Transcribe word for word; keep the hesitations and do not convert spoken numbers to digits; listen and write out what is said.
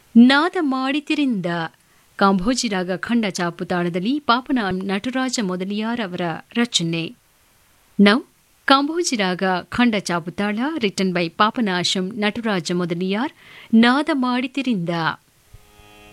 ನಾದ ಮಾಡಿತಿರಿಂದ ಕಾಂಭೋಜಿರಾಗ ಖಂಡ ಚಾಪುತಾಳದಲ್ಲಿ ಪಾಪನ ನಟರಾಜ ಮೊದಲಿಯಾರ್ ಅವರ ರಚನೆ. ನೌ ಕಾಂಭೋಜಿರಾಗ ಖಂಡ ಚಾಪುತಾಳ ರಿಟನ್ ಬೈ ಪಾಪನಾಶಂ ನಟರಾಜ ಮೊದಲಿಯಾರ್ ನಾದ ಮಾಡಿತಿರಿಂದ.